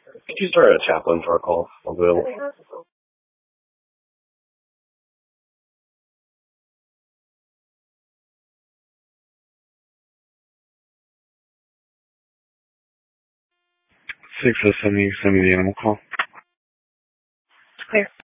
Could you start a chaplain for our call? Available. 607, send me the animal call. Clear.